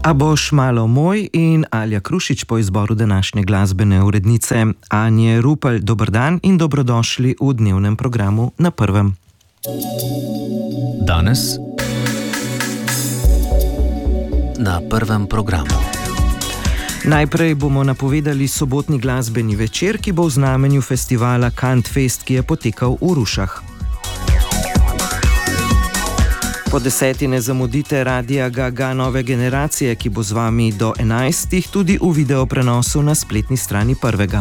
A boš malo moj in Alja Krušič po izboru današnje glasbene urednice Anje Rupel. Dober dan in dobrodošli v dnevnem programu na Prvem. Danes na Prvem programu. Najprej bomo napovedali sobotni glasbeni večer, ki bo v znamenju festivala Kantfest, ki je potekal v Rušah. Po 10. ne zamudite Radia Ga nove generacije, ki bo z vami do 11. tudi v video prenosu na spletni strani Prvega.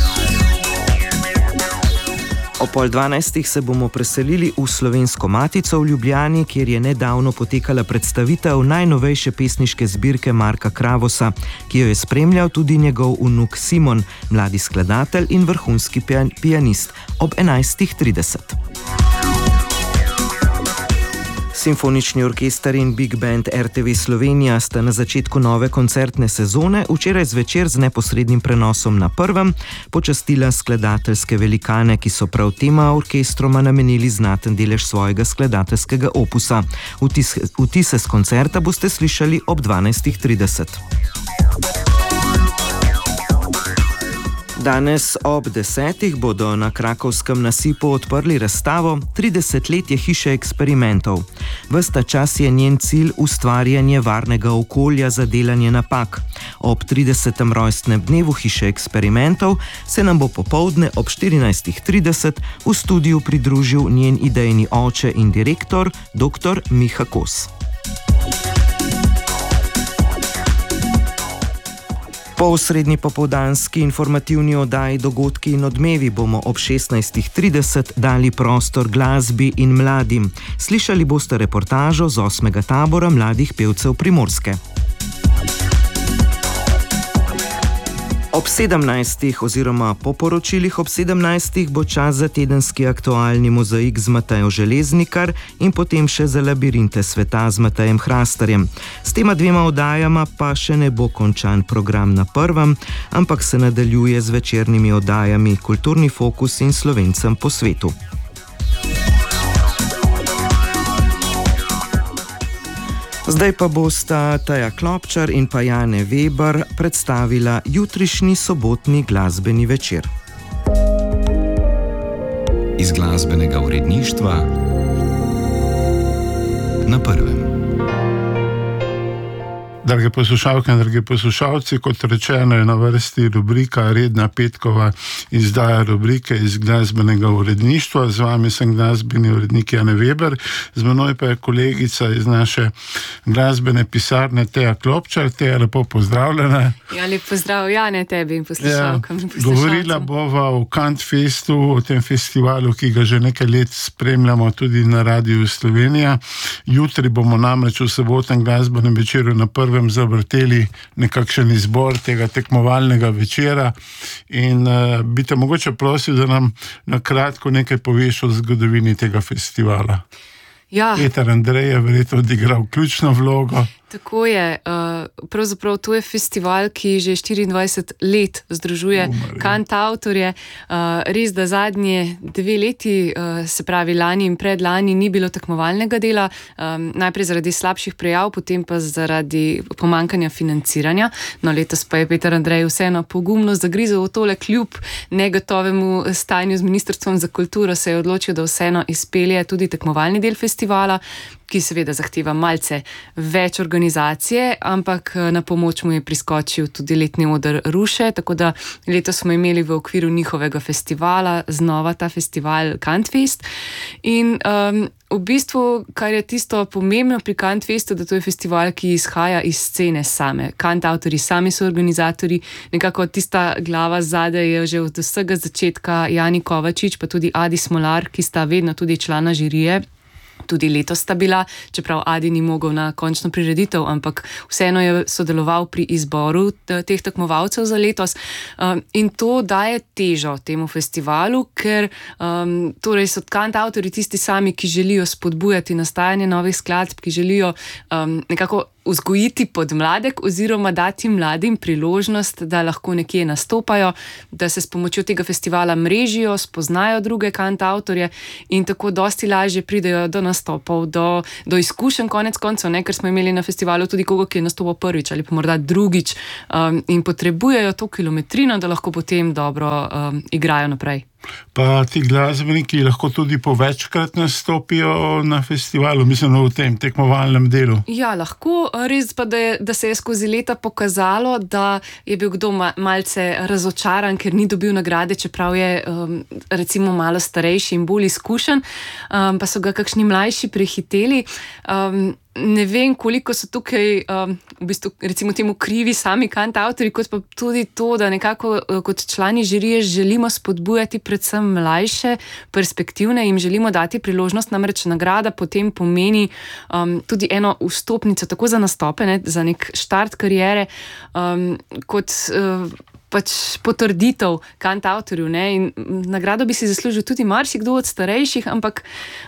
O 11:30 se bomo preselili v Slovensko matico v Ljubljani, kjer je nedavno potekala predstavitev najnovejše pesniške zbirke Marka Kravosa, ki jo je spremljal tudi njegov vnuk Simon, mladi skladatelj in vrhunski pianist, ob 11:30. Simfonični orkester in Big Band RTV Slovenija sta na začetku nove koncertne sezone včeraj zvečer z neposrednim prenosom na Prvem počastila skladateljske velikane, ki so prav tema orkestroma namenili znaten delež svojega skladateljskega opusa. Vtise z koncerta boste slišali ob 12:30. Danes ob 10. bodo na krakovskem nasipu odprli razstavo 30 let je hiše eksperimentov. Ves ta čas je njen cilj ustvarjanje varnega okolja za delanje napak. Ob 30. rojstnem dnevu hiše eksperimentov se nam bo popoldne ob 14:30 v studiu pridružil njen idejni oče in direktor, dr. Miha Kos. Po osrednji popoldanski informativni oddaji Dogodki in odmevi bomo ob 16:30 dali prostor glasbi in mladim. Slišali boste reportažo z 8. tabora mladih pevcev Primorske. Ob 17. oziroma po poročilih ob 17. bo čas za tedenski aktualni mozaik z Matejo Železnikar in potem še za labirinte sveta z Matejem Hrastarjem. S tema dvema oddajama pa še ne bo končan program na Prvem, ampak se nadaljuje z večernimi oddajami Kulturni fokus in Slovencem po svetu. Zdaj pa bosta Taja Klopčar in pa Jane Weber predstavila jutrišnji sobotni glasbeni večer. Iz glasbenega uredništva na Prvem. Drage poslušalke in dragi poslušalci, kot rečeno je na vrsti rubrika redna petkova izdaja rubrike iz glasbenega uredništva. Z vami sem glasbeni urednik Jane Weber, z menoj pa je kolegica iz naše glasbene pisarne Taja Klopčar. Taja, lepo pozdravljena. Ja, lep pozdrav Jane, tebi in poslušalkam. Govorila bova o Kantfestu, o tem festivalu, ki ga že nekaj let spremljamo tudi na Radiu Slovenija. Jutri bomo namreč v sobotnem glasbenem večeru na Prvem zavrteli nekakšen izbor tega tekmovalnega večera in bi te mogoče prosil, da nam na kratko nekaj poveš o zgodovini tega festivala. Ja. Peter Andrej je verjetno odigral ključno vlogo. Tako je. Pravzaprav to je festival, ki že 24 let združuje kantavtorje. Res, da zadnje 2 leti, se pravi lani in predlani, ni bilo tekmovalnega dela, najprej zaradi slabših prijav, potem pa zaradi pomankanja financiranja. No, letos pa je Peter Andrej vseeno pogumno zagrizel v tole, kljub negotovemu stanju z Ministrstvom za kulturo se je odločil, da vseeno izpelje tudi tekmovalni del festivala, ki seveda zahteva malce več organizacije, ampak na pomoč mu je priskočil tudi letni oder Ruše, tako da letos smo imeli v okviru njihovega festivala znova ta festival Kantfest. In v bistvu, kar je tisto pomembno pri Kantfestu, da to je festival, ki izhaja iz scene same. Kantavtorji sami so organizatorji, nekako tista glava zadaj je že od vsega začetka Jani Kovačič, pa tudi Adi Smolar, ki sta vedno tudi člana žirije. Tudi letos sta bila, čeprav Adi ni mogel na končno prireditev, ampak vseeno je sodeloval pri izboru teh tekmovalcev za letos. In to daje težo temu festivalu, ker torej so kantavtorji tisti sami, ki želijo spodbujati nastajanje novih skladb, ki želijo nekako vzgojiti podmladek oziroma dati mladim priložnost, da lahko nekje nastopajo, da se s pomočjo tega festivala mrežijo, spoznajo druge kantavtorje in tako dosti lažje pridejo do nastopov, do izkušenj konec koncev, ker smo imeli na festivalu tudi koga, ki je nastopal prvič ali pa morda drugič in potrebujejo to kilometrino, da lahko potem dobro igrajo naprej. Pa ti glasbeniki lahko tudi po večkrat nastopijo na festivalu, mislim v tem tekmovalnem delu. Ja, lahko, res pa, da se je skozi leta pokazalo, da je bil kdo malce razočaran, ker ni dobil nagrade, čeprav je recimo malo starejši in bolj izkušen, pa so ga kakšni mlajši prehiteli. Ne vem, koliko so tukaj v bistvu, recimo temu krivi sami kantavtorji, kot pa tudi to, da nekako kot člani žirije želimo spodbujati predvsem mlajše, perspektivne, jim želimo dati priložnost, namreč nagrada potem pomeni tudi eno vstopnico, tako za nastope, za nek štart kariere, kot pač potrditev kantavtorju, in nagrado bi si zaslužil tudi marsikdo od starejših, ampak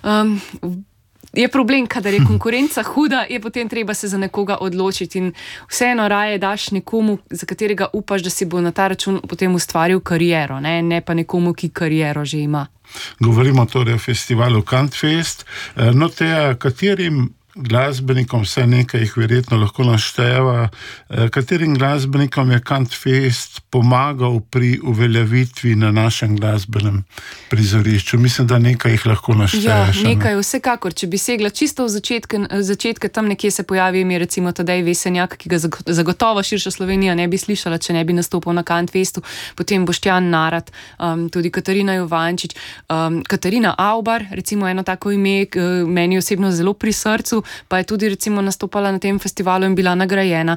je problem, kadar je konkurenca huda, je potem treba se za nekoga odločiti in vseeno raje daš nekomu, za katerega upaš, da si bo na ta račun potem ustvaril kariero, ne pa nekomu, ki kariero že ima. Govorimo torej o festivalu Kantfest. No, katerim glasbenikom, vse nekaj jih verjetno lahko našteva, katerim glasbenikom je Kantfest pomagal pri uveljavitvi na našem glasbenem prizorišču? Mislim, da nekaj jih lahko našteva. Ja, nekaj vsekakor. Če bi segla čisto v začetke, tam nekje se pojavi ime recimo Tadej Vesenjak, ki ga zagotovo širša Slovenija ne bi slišala, če ne bi nastopil na Kantfestu, potem Boštjan Narat, tudi Katarina Jovančič, Katarina Avbar, recimo eno tako ime, meni osebno zelo pri srcu, pa je tudi recimo nastopala na tem festivalu in bila nagrajena.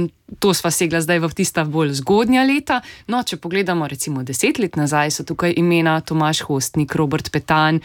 To sva segla zdaj v tista bolj zgodnja leta. No, če pogledamo recimo 10 let nazaj, so tukaj imena Tomaž Hostnik, Robert Petan,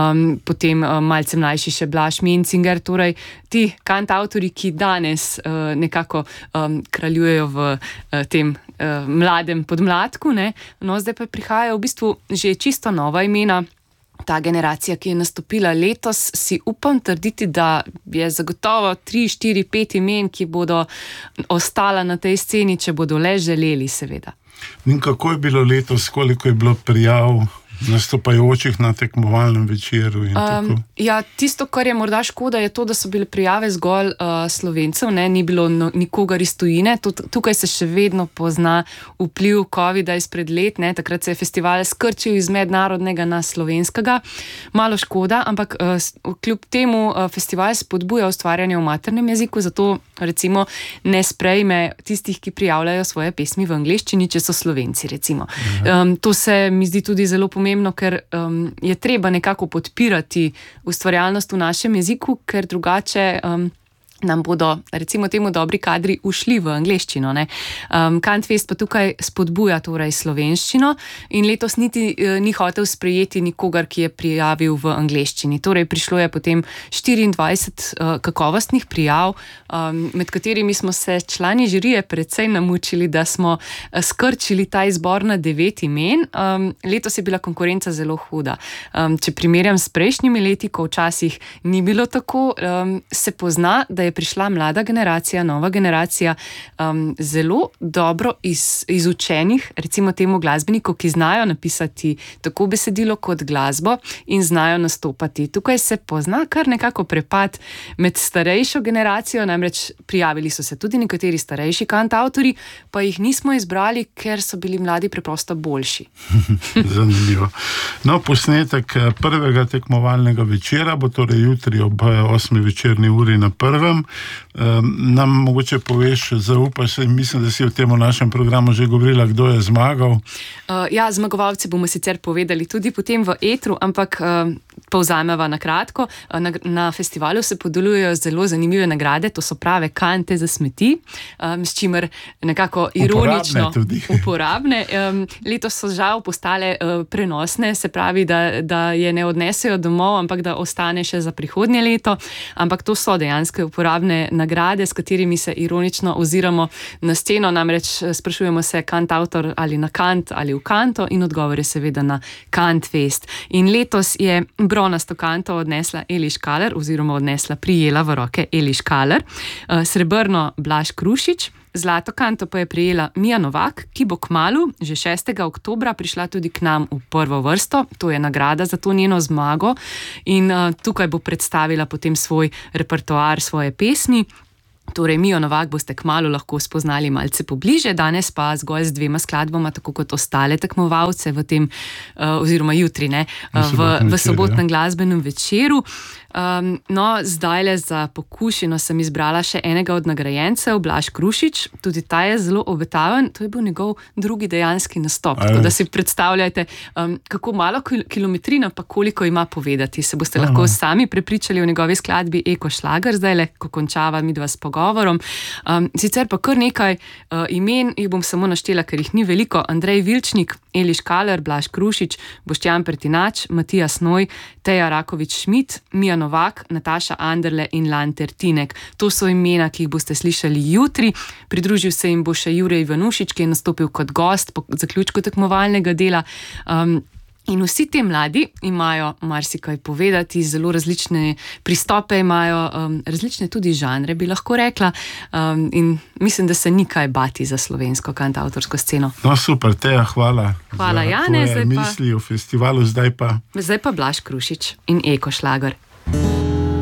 potem malce mlajši še Blaž Mencinger, torej ti kantavtorji, ki danes nekako kraljujejo v tem mladem podmladku, No, zdaj pa prihajajo v bistvu že čisto nova imena. Ta generacija, ki je nastopila letos, si upam trditi, da je zagotovo 3, 4, 5 imen, ki bodo ostala na tej sceni, če bodo le želeli, seveda. In kako je bilo letos, koliko je bilo prijav nastopajočih na tekmovalnem večeru in tako? Ja, tisto, kar je morda škoda, je to, da so bile prijave zgolj Slovencev, ni bilo nikogar iz tujine. Tukaj se še vedno pozna vpliv covida izpred let, takrat se je festival skrčil iz mednarodnega na slovenskega. Malo škoda, ampak kljub temu festival spodbuja ustvarjanje v maternem jeziku, zato recimo ne sprejme tistih, ki prijavljajo svoje pesmi v angleščini, če so Slovenci, recimo. To se mi zdi tudi zelo pomembno, ker je treba nekako podpirati ustvarjalnost v našem jeziku, ker drugače nam bodo, recimo temu, dobri kadri ušli v angleščino. Kantfest pa tukaj spodbuja torej slovenščino in letos niti ni hotel sprejeti nikogar, ki je prijavil v angleščini. Torej prišlo je potem 24 kakovostnih prijav, med katerimi smo se člani žirije precej namučili, da smo skrčili ta izbor na 9 imen. Letos je bila konkurenca zelo huda. Če primerjam s prejšnjimi leti, ko včasih ni bilo tako, se pozna, da je prišla mlada generacija, nova generacija zelo dobro izučenih, recimo temu glasbenikov, ki znajo napisati tako besedilo kot glasbo in znajo nastopati. Tukaj se pozna kar nekako prepad med starejšo generacijo, namreč prijavili so se tudi nekateri starejši kantavtorji, pa jih nismo izbrali, ker so bili mladi preprosto boljši. Zanimivo. No, posnetek prvega tekmovalnega večera bo torej jutri ob 8. večerni uri na Prvem. Nam mogoče poveš, zaupaš, mislim, da si v tem našem programu že govorila, kdo je zmagal. Ja, zmagovalce bomo sicer povedali tudi potem v etru, ampak povzameva na kratko. Na festivalu se podeljujejo zelo zanimive nagrade, to so prave kante za smeti, s čimer nekako ironično uporabne. Letos so žal postale prenosne, se pravi, da je ne odnesejo domov, ampak da ostane še za prihodnje leto, ampak to so dejansko uporabne nagrade, s katerimi se ironično oziramo na sceno, namreč sprašujemo se kantavtor ali na Kant ali v Kanto in odgovor je seveda na Kantfest. In letos je bronasto kanto odnesla Eli Škaler, oziroma prijela v roke Eli Škaler, srebrno Blaž Krušič, zlato kanto pa je prijela Mija Novak, ki bo kmalu, že 6. oktobra, prišla tudi k nam v prvo vrsto. To je nagrada za to njeno zmago in tukaj bo predstavila potem svoj repertoar, svoje pesmi. Torej, Mijo Novak boste kmalu lahko spoznali malce pobliže, danes pa zgolj z 2 skladbama, tako kot ostale tekmovalce v tem, oziroma jutri, v sobotnem glasbenem večeru. No, zdajle za pokušino sem izbrala še enega od nagrajencev, Blaž Krušič, tudi ta je zelo obetaven, to je bil njegov drugi dejanski nastop, tako da si predstavljajte, kako malo kilometrina, pa koliko ima povedati, se boste lahko sami prepričali o njegovi skladbi Eko šlager, zdajle, ko končava midva s pogovorom. Sicer pa kar nekaj imen, jih bom samo naštela, ker jih ni veliko: Andrej Vilčnik, Eli Škaler, Blaž Krušič, Boštjan Pertinač, Matija Snoj, Teja Rakovič-Šmit, Mija Novak, Nataša Anderle in Lan Tertinek. To so imena, ki jih boste slišali jutri. Pridružil se jim bo še Jure Ivanušič, ki je nastopil kot gost po zaključku tekmovalnega dela. In vsi ti mladi imajo marsikaj povedati, zelo različne pristope imajo, različne tudi žanre, bi lahko rekla. In mislim, da se ni kaj bati za slovensko kantavtorsko sceno. No, super, Teja, hvala. Hvala, Jane. Misli o festivalu, zdaj pa Blaž Krušič in Eko šlager.